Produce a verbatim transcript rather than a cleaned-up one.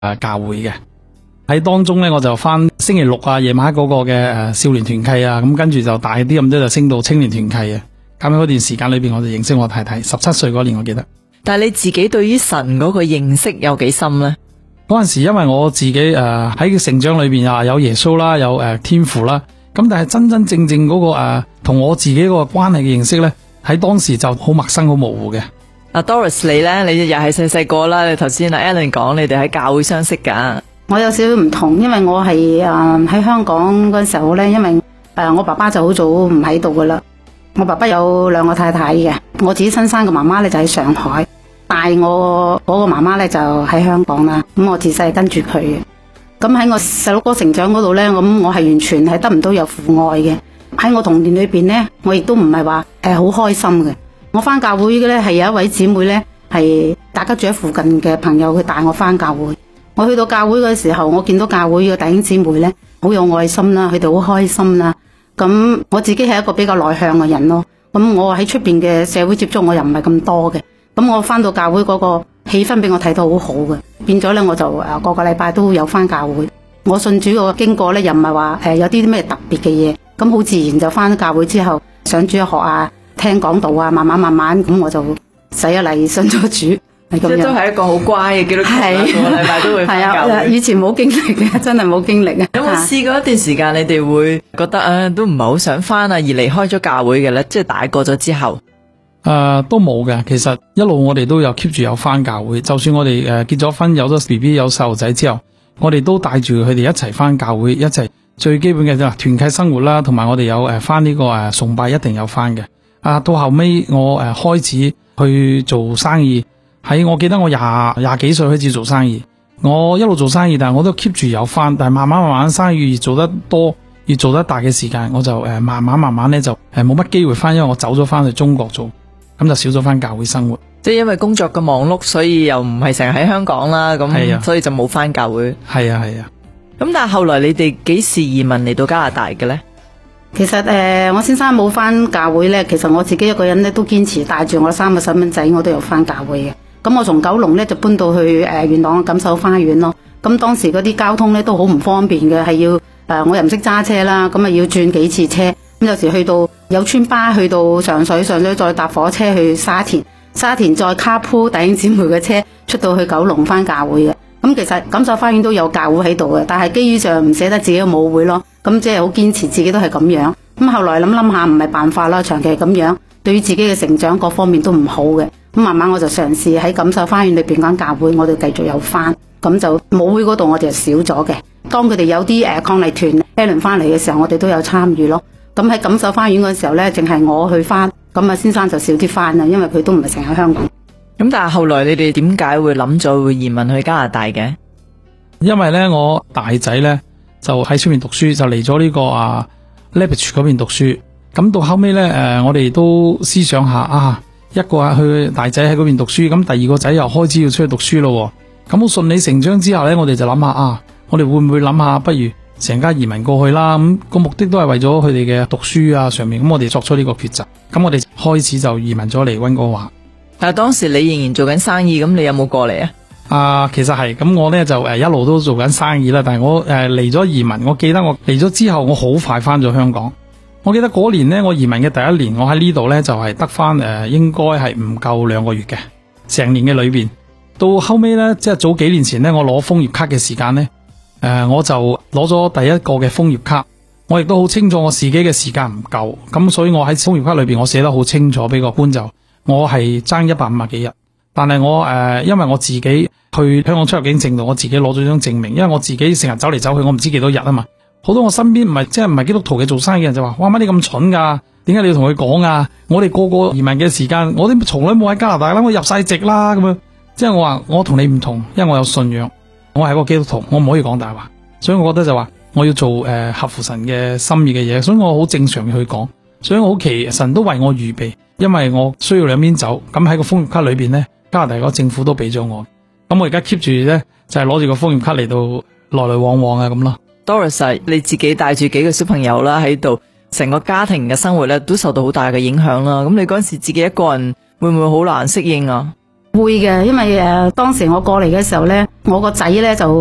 誒教會嘅。喺當中咧，我就翻星期六啊夜晚嗰個嘅誒少年團契啊，咁跟住就大啲咁多就升到青年團契啊。咁喺嗰段時間裏邊，我就認識我太太，十七歲嗰年我記得。 但係你自己對於神嗰個認識有幾深呢？ 嗰陣時因為我自己誒喺成長裏邊啊有耶穌啦，有誒天父啦，咁但係真真正正嗰個誒同我自己嗰個關係嘅認識咧，喺當時就好陌生好模糊嘅。 阿 Doris 你咧，你又係細細個啦，你頭先阿 Ellen 講你哋喺教會相識噶。 我有少少唔同，因為我係誒喺香港嗰時候咧，因為誒、呃、我爸爸就好早唔喺度噶啦。我爸爸有兩個太太嘅，我自己親生嘅媽媽咧就喺上海，帶我嗰個媽媽咧就喺香港啦。咁我自細跟住佢嘅。咁喺我細佬哥成長嗰度咧，咁我係完全係得唔到有父愛嘅。喺我童年裏邊咧，我亦都唔係話誒好開心嘅。我翻教會嘅咧係有一位姊妹咧，係大家住喺附近嘅朋友，佢帶我翻教會。我去到教會嘅時候，我見到教會嘅弟兄姊妹咧，好有愛心啦，佢哋好開心啦。咁我自己係一個比較內向嘅人咯。咁我喺出邊嘅社會接觸我又唔係咁多嘅。咁我翻到教會嗰個氣氛俾我睇到好好嘅，變咗咧我就誒個個禮拜都有翻教會。我信主個經過咧又唔係話誒有啲咩特別嘅嘢，咁好自然就翻教會之後上主日學啊，聽講道啊，慢慢慢慢咁我就洗咗禮信咗主。 即係都係一個好乖嘅基督徒，個個禮拜都會返教會。 係啊，以前冇經歷嘅，真係冇經歷嘅。 有冇試過一段時間，你哋會覺得啊，都唔係好想返啊，而離開咗教會嘅咧？即係大個咗之後， 誒、呃，都冇嘅。其實一路我哋都有 keep 住有返教會，就算我哋誒結咗婚，有咗 B B， 有細路仔之後，我哋都帶住佢哋一齊返教會，一齊最基本嘅就係團契生活啦，同埋我哋有誒返呢個誒崇拜一定有返嘅。啊，到後尾我誒開始去做生意。喺我記得我廿廿幾歲開始做生意，我一路做生意，但係我都 keep 住有翻，但係慢慢慢慢生意越做得多，越做得大嘅時間，我就誒慢慢慢慢咧就誒冇乜機會翻，因為我走咗翻去中國做，咁就少咗翻教會生活。 即係因為工作嘅忙碌，所以又唔係成日喺香港啦，咁所以就冇翻教會。 係啊係啊。 咁但係後來你哋幾時移民嚟到加拿大嘅咧？ 其實誒、呃，我先生冇翻教會咧，其實我自己一個人咧都堅持帶住我三個細蚊仔，我都有翻教會嘅。咁我從九龍咧就搬到去誒元朗嘅錦繡花園咯。咁當時嗰啲交通咧都好唔方便嘅，係要誒、呃、我又唔識揸車啦，咁啊要轉幾次車。咁有時去到有村巴去到上水，上水再搭火車去沙田，沙田再卡鋪弟兄姊妹嘅車出到去九龍翻教會嘅。咁其實錦繡花園都有教會喺度嘅，但係基於上唔捨得自己嘅母會咯，咁即係好堅持自己都係咁樣。咁後來諗諗下唔係辦法啦，長期咁樣對於自己嘅成長各方面都唔好嘅。咁慢慢我就嘗試喺錦繡花園裏邊間教會，我哋繼續有翻，咁就母會嗰度我哋就少咗嘅。當佢哋有啲誒抗麗團 Ellen 翻嚟嘅時候，我哋都有參與咯。咁喺錦繡花園嗰時候咧，淨係我去翻，咁啊先生就少啲翻啦，因為佢都唔係成日喺香港。 咁但係後來你哋點解會諗咗會移民去加拿大嘅？ 因為咧我大仔咧就喺出面讀書，就嚟咗呢個啊 Lethbridge 嗰邊讀書。咁到後尾咧誒，我哋都思想下啊。一個啊，去大仔喺嗰邊讀書，咁第二個仔又開始要出去讀書咯。咁好順理成章之後呢，我哋就諗下啊，我哋會唔會諗下，不如成家移民過去啦？咁個目的都係為咗佢哋嘅讀書啊上面。咁我哋作出呢個抉擇，咁我哋開始就移民咗嚟溫哥華。 但係當時你仍然做緊生意，咁你有冇過嚟啊？ 啊，其實係咁，我呢就誒一路都做緊生意啦。但係我誒嚟咗移民，我記得我嚟咗之後，我好快翻咗香港。我記得嗰年呢，我移民嘅第一年，我喺呢度呢就係得翻誒，應該係唔夠兩個月嘅，成年嘅裏邊。到後尾呢，即係早幾年前呢，我攞楓葉卡嘅時間呢，誒、呃，我就攞咗第一個嘅楓葉卡。我亦都好清楚我自己嘅時間唔夠，咁所以我喺楓葉卡裏邊，我寫得好清楚俾個官就，我係爭一百五十幾日。但係我誒、呃，因為我自己去香港出入境證度，我自己攞咗張證明，因為我自己成日走嚟走去，我唔知幾多日啊嘛。好多我身邊唔係即係唔係基督徒嘅做生意人就話：哇，乜你咁蠢噶？點解你要同佢講啊？我哋個個移民嘅時間，我哋從來冇喺加拿大啦，我入晒籍啦咁樣。即係我話我同你唔同，因為我有信仰，我係個基督徒，我唔可以講大話。所以我覺得就話我要做誒、呃、合乎神嘅心意嘅嘢，所以我好正常嘅去講。所以我好奇神都為我預備，因為我需要兩邊走。咁喺個楓葉卡裏邊呢，加拿大個政府都俾咗我。咁我而家 keep 住咧就係攞住個楓葉卡嚟到來來往往啊咁咯。 Doris， 你自己帶住幾個小朋友啦喺度，成個家庭嘅生活咧都受到好大嘅影響啦。咁你嗰陣時自己一個人會唔會好難適應啊？ 會嘅，因為誒、呃、當時我過嚟嘅時候咧，我個仔咧就